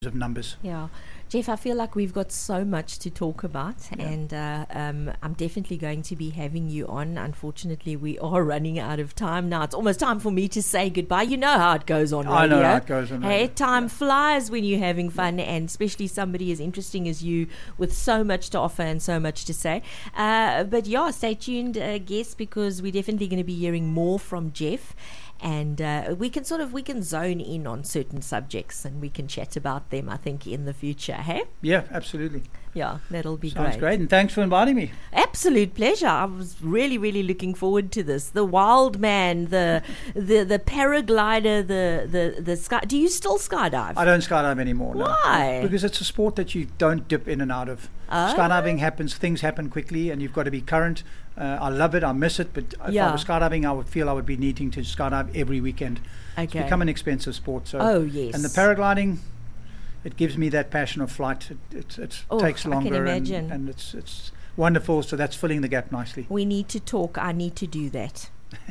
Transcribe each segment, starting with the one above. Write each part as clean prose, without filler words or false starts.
of numbers. Yeah. Jeff, I feel like we've got so much to talk about, and I'm definitely going to be having you on. Unfortunately, we are running out of time now. It's almost time for me to say goodbye. You know how it goes on radio. I know how it goes on radio. Hey, time flies when you're having fun, and especially somebody as interesting as you with so much to offer and so much to say. But yeah, stay tuned, guests, because we're definitely going to be hearing more from Jeff. And we can zone in on certain subjects, and we can chat about them, I think, in the future. Hey? Yeah, absolutely. Yeah, that'll be Sounds great. And thanks for inviting me. Absolute pleasure. I was really, really looking forward to this. The wild man, the paraglider, the sky. Do you still skydive? I don't skydive anymore. Why? No. Because it's a sport that you don't dip in and out of. Skydiving happens, things happen quickly, and you've got to be current. I love it, I miss it, but if I was skydiving, I would feel I would be needing to skydive every weekend. Okay. It's become an expensive sport. So. Oh, yes. And the paragliding, it gives me that passion of flight. It takes longer, I can imagine. And it's wonderful. So that's filling the gap nicely. We need to talk. I need to do that.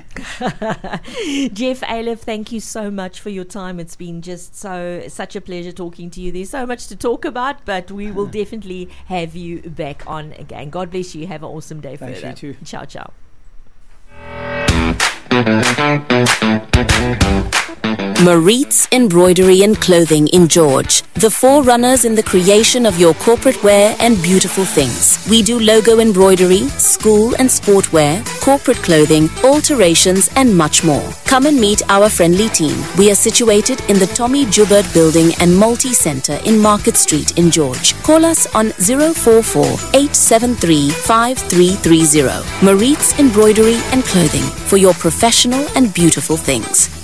Jeff Aliff, thank you so much for your time. It's been just such a pleasure talking to you. There's so much to talk about, but we will definitely have you back on again. God bless you. Have an awesome day further. Thanks, you too. Ciao, ciao. Maritz Embroidery and Clothing in George, the forerunners in the creation of your corporate wear and beautiful things. We do logo embroidery, school and sportwear, corporate clothing, alterations and much more. Come and meet our friendly team. We are situated in the Tommy Joubert Building and Multi-Centre in Market Street in George. Call us on 044 873 5330. Maritz Embroidery and Clothing for your professional and beautiful things.